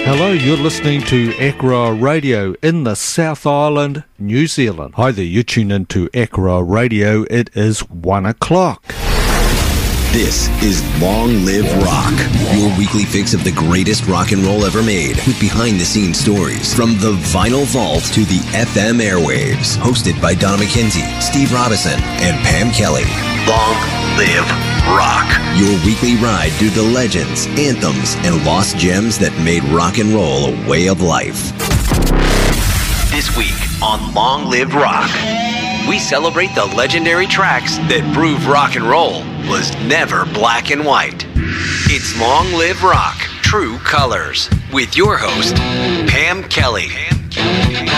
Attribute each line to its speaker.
Speaker 1: Hello, you're listening to Akara Radio in the South Island, New Zealand. Hi there, you tune into Akara Radio. It is 1 o'clock.
Speaker 2: This is Long Live Rock, your weekly fix of the greatest rock and roll ever made, with behind-the-scenes stories from the vinyl vault to the FM airwaves. Hosted by Donna McKenzie, Steve Robinson, and Pam Kelly. Long Live Rock, your weekly ride through the legends, anthems, and lost gems that made rock and roll a way of life. This week on Long Live Rock, we celebrate the legendary tracks that prove rock and roll was never black and white. It's Long Live Rock, True Colors, with your host, Pam Kelly.